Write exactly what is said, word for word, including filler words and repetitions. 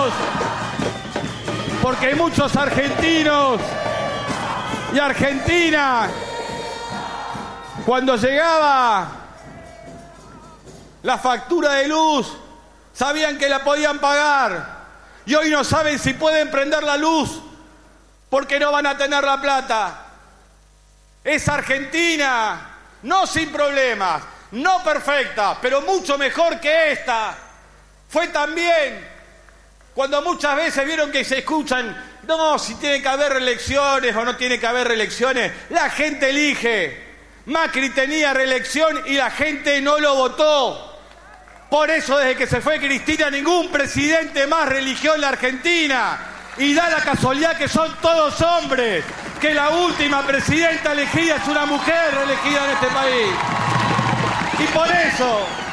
argentinos, porque muchos argentinos y Argentina, cuando llegaba la factura de luz, sabían que la podían pagar y hoy no saben si pueden prender la luz porque no van a tener la plata. Es Argentina, no sin problemas, no perfecta, pero mucho mejor que esta. Fue también cuando muchas veces vieron que se escuchan, no, si tiene que haber reelecciones o no tiene que haber reelecciones, la gente elige. Macri tenía reelección y la gente no lo votó. Por eso desde que se fue Cristina ningún presidente más religió en la Argentina. Y da la casualidad que son todos hombres, que la última presidenta elegida es una mujer elegida en este país. Y por eso